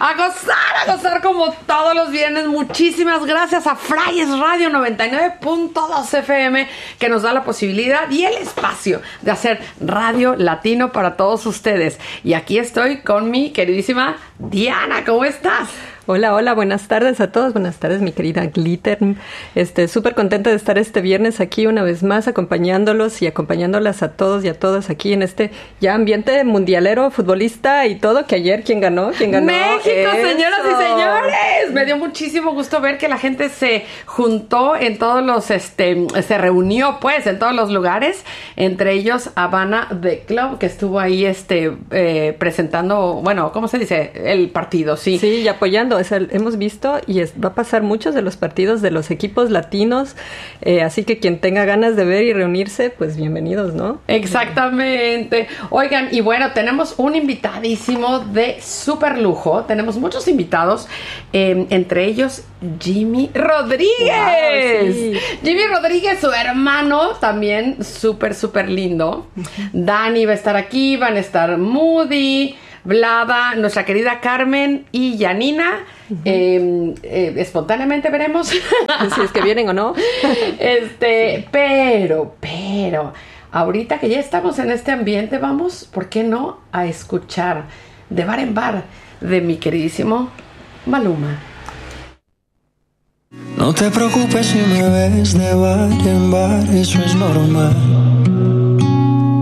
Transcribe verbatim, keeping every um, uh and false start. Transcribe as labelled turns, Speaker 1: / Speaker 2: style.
Speaker 1: A gozar, a gozar como todos los viernes. Muchísimas gracias a Frayes Radio noventa y nueve punto dos F M, que nos da la posibilidad y el espacio de hacer radio latino para todos ustedes. Y aquí estoy con mi queridísima Diana. ¿Cómo estás?
Speaker 2: Hola, hola, buenas tardes a todos. Buenas tardes, mi querida Glitter. Este, súper contenta de estar este viernes aquí una vez más, acompañándolos y acompañándolas a todos y a todas aquí en este ya ambiente mundialero, futbolista y todo, que ayer, ¿quién ganó? ¿Quién ganó?
Speaker 1: México,
Speaker 2: Eso.
Speaker 1: Señoras y señores. Me dio muchísimo gusto ver que la gente se juntó en todos los, este, se reunió, pues, en todos los lugares, entre ellos Habana The Club, que estuvo ahí, este, eh, presentando, bueno, ¿cómo se dice? El partido, sí.
Speaker 2: Sí, y apoyando. O sea, hemos visto y es, va a pasar muchos de los partidos de los equipos latinos, eh, así que quien tenga ganas de ver y reunirse, pues bienvenidos, ¿no?
Speaker 1: Exactamente. Oigan, y bueno, tenemos un invitadísimo de súper lujo. Tenemos muchos invitados, eh, entre ellos Jimmy Rodríguez.
Speaker 2: Wow, sí.
Speaker 1: Jimmy Rodríguez, su hermano, también súper, súper lindo. Uh-huh. Dani va a estar aquí, van a estar Moody, Vlada, nuestra querida Carmen y Janina. Uh-huh. eh, eh, espontáneamente veremos
Speaker 2: si es que vienen o no.
Speaker 1: este, sí. pero, pero, ahorita que ya estamos en este ambiente, vamos, ¿por qué no?, a escuchar de bar en bar de mi queridísimo Maluma.
Speaker 3: No te preocupes si me ves de bar en bar, eso es normal.